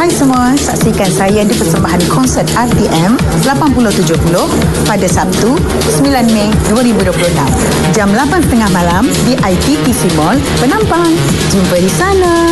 Hai semua, saksikan saya di persembahan konsert RTM 8070 pada Sabtu 9 Mei 2026 jam 8.30 malam di ITTC Mall, Penampang. Jumpa di sana.